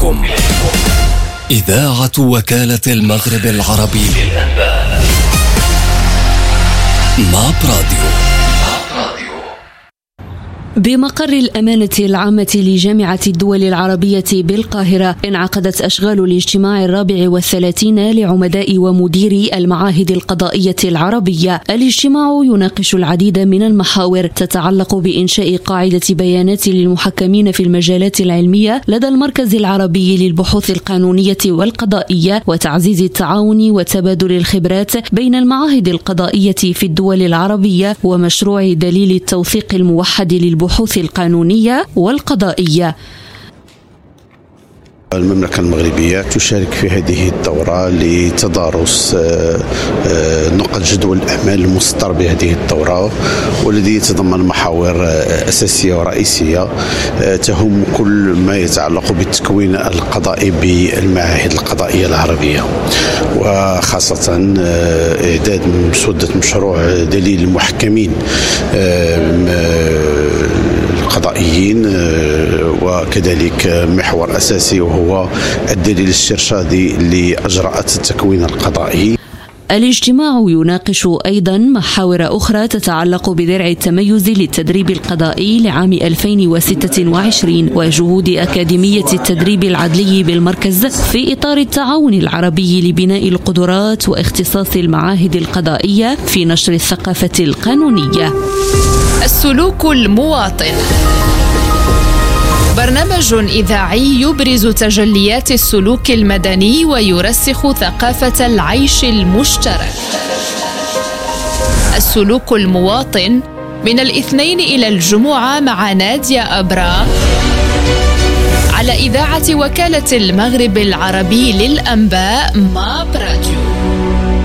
إليكم إذاعة وكالة المغرب العربي للأنباء. ماب راديو. بمقر الأمانة العامة لجامعة الدول العربية بالقاهرة انعقدت أشغال الاجتماع 34 لعمداء ومديري المعاهد القضائية العربية. الاجتماع يناقش العديد من المحاور تتعلق بإنشاء قاعدة بيانات للمحكمين في المجالات العلمية لدى المركز العربي للبحوث القانونية والقضائية، وتعزيز التعاون وتبادل الخبرات بين المعاهد القضائية في الدول العربية، ومشروع دليل التوثيق الموحد للبحوث القانونية والقضائية. المملكة المغربية تشارك في هذه الدورة لتدارس نقط جدول الأعمال المسطر بهذه الدورة، والذي يتضمن محاور أساسية ورئيسية تهم كل ما يتعلق بالتكوين القضائي بالمعاهد القضائية العربية، وخاصة إعداد مسودة مشروع دليل المحكمين القضائيين، وكذلك محور أساسي وهو الدليل الاسترشادي لإجراءات التكوين القضائي. الاجتماع يناقش أيضا محاور أخرى تتعلق بدرع التميز للتدريب القضائي لعام 2026 وجهود أكاديمية التدريب العدلي بالمركز في إطار التعاون العربي لبناء القدرات واختصاص المعاهد القضائية في نشر الثقافة القانونية. السلوك المواطن، برنامج إذاعي يبرز تجليات السلوك المدني ويرسخ ثقافة العيش المشترك. السلوك المواطن من الاثنين إلى الجمعة مع نادية أبرا على إذاعة وكالة المغرب العربي للأنباء ماب راديو.